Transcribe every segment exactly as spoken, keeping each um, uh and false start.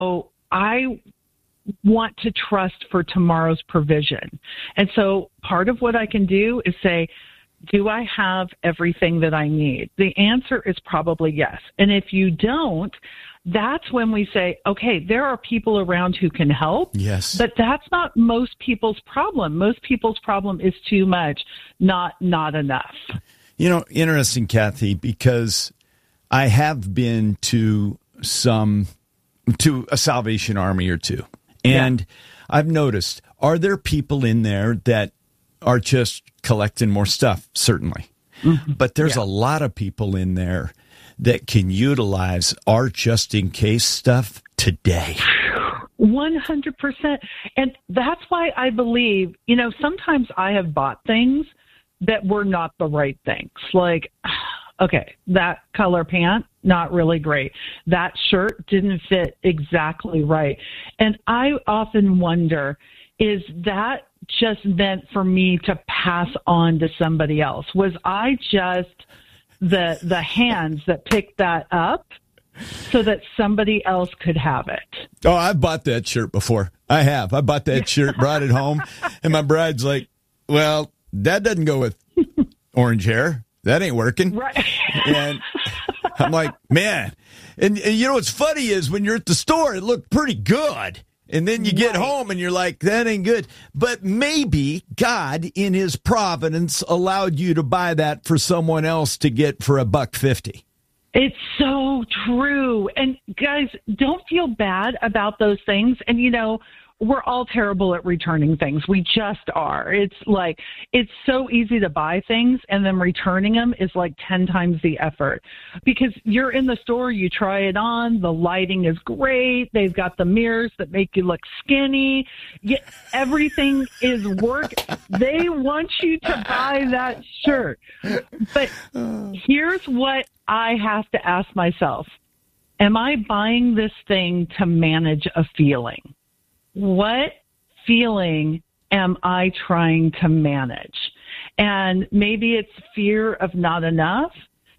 I want to trust for tomorrow's provision. And so part of what I can do is say, do I have everything that I need? The answer is probably yes. And if you don't, that's when we say, okay, there are people around who can help. Yes. But that's not most people's problem. Most people's problem is too much, not not enough. You know, interesting, Kathy, because I have been to some, to a Salvation Army or two. And yeah. I've noticed, are there people in there that are just collecting more stuff? Certainly. Mm-hmm. But there's yeah. a lot of people in there that can utilize our just-in-case stuff today. one hundred percent. And that's why I believe, you know, sometimes I have bought things that were not the right things. Like, okay, that color pant, not really great. That shirt didn't fit exactly right. And I often wonder, is that just meant for me to pass on to somebody else? Was I just the the hands that picked that up so that somebody else could have it? Oh, I've bought that shirt before. I have. I bought that shirt, brought it home, and my bride's like, well, that doesn't go with orange hair. That ain't working. Right. And I'm like, man. And, and you know what's funny is when you're at the store, it looked pretty good. And then you get right. home and you're like, that ain't good. But maybe God in his providence allowed you to buy that for someone else to get for a buck fifty. It's so true. And guys, don't feel bad about those things. And, you know, we're all terrible at returning things. We just are. It's like, it's so easy to buy things and then returning them is like ten times the effort because you're in the store, you try it on, the lighting is great. They've got the mirrors that make you look skinny. Yet everything is work. They want you to buy that shirt. But here's what I have to ask myself. Am I buying this thing to manage a feeling? What feeling am I trying to manage? And maybe it's fear of not enough.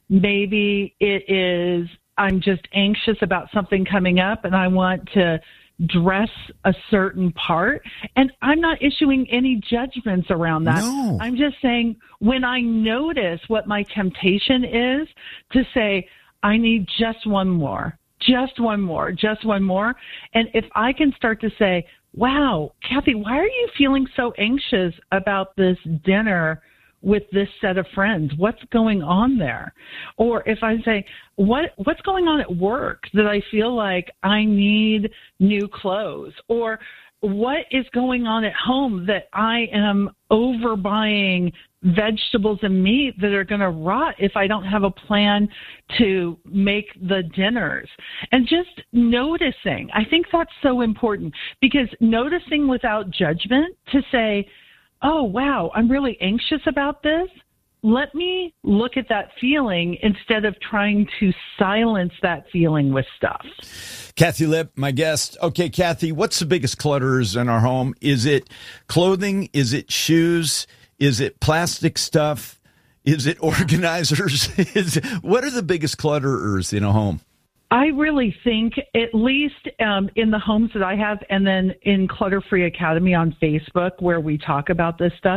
Maybe it is I'm just anxious about something coming up and I want to dress a certain part. And I'm not issuing any judgments around that. No. I'm just saying when I notice what my temptation is to say, I need just one more. Just one more, just one more. And if I can start to say, wow, Kathy, why are you feeling so anxious about this dinner with this set of friends? What's going on there? Or if I say, what what's going on at work that I feel like I need new clothes? Or what is going on at home that I am overbuying vegetables and meat that are going to rot if I don't have a plan to make the dinners? And just noticing. I think that's so important because noticing without judgment to say, oh, wow, I'm really anxious about this. Let me look at that feeling instead of trying to silence that feeling with stuff. Kathy Lipp, my guest. Okay, Kathy, what's the biggest clutters in our home? Is it clothing? Is it shoes? Is it plastic stuff? Is it organizers? Is it, what are the biggest clutterers in a home? I really think, at least um, in the homes that I have, and then in Clutter Free Academy on Facebook, where we talk about this stuff,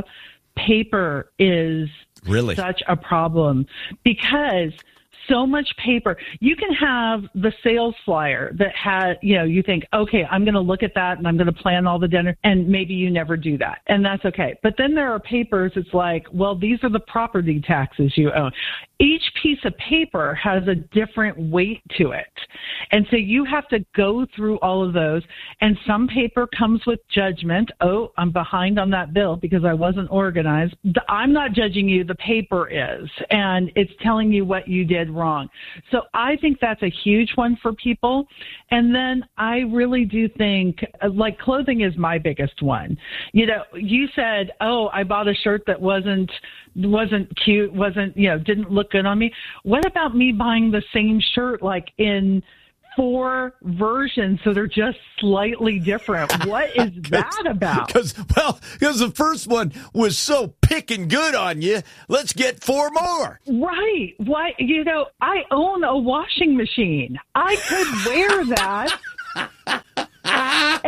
paper is really such a problem because so much paper. You can have the sales flyer that had, you know, you think, okay, I'm going to look at that and I'm going to plan all the dinner, and maybe you never do that, and that's okay. But then there are papers, it's like, well, these are the property taxes you own. Each piece of paper has a different weight to it. And so you have to go through all of those. And some paper comes with judgment. Oh, I'm behind on that bill because I wasn't organized. I'm not judging you. The paper is. And it's telling you what you did wrong. So I think that's a huge one for people. And then I really do think, like, clothing is my biggest one. You know, you said, oh, I bought a shirt that wasn't wasn't cute, wasn't, you know, didn't look good on me. What about me buying the same shirt like in four versions so they're just slightly different? What is that about? Because, well, because the first one was so picking good on you, let's get four more. Right. Why? You know, I own a washing machine. I could wear that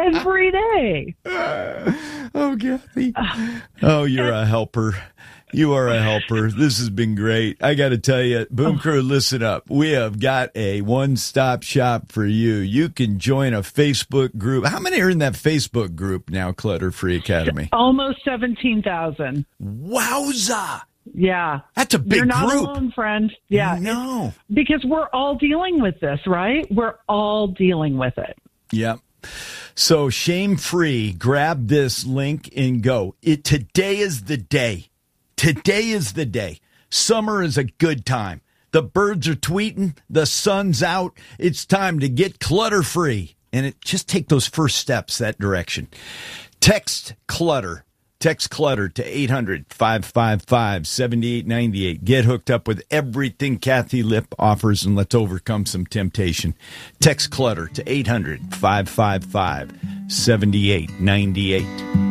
every day. Oh, Kathy. Oh, you're a helper. You are a helper. This has been great. I got to tell you, Boom Crew, listen up. We have got a one-stop shop for you. You can join a Facebook group. How many are in that Facebook group now, Clutter Free Academy? Almost seventeen thousand. Wowza. Yeah. That's a big You're not group. alone, friend. Yeah. No. Because we're all dealing with this, right? We're all dealing with it. Yep. So shame-free, grab this link and go. It Today is the day. Today is the day. Summer is a good time. The birds are tweeting. The sun's out. It's time to get clutter-free. And it just take those first steps that direction. Text clutter. Text clutter to eight hundred, five five five, seven eight nine eight. Get hooked up with everything Kathy Lipp offers and let's overcome some temptation. Text clutter to eight hundred, five five five, seven eight nine eight.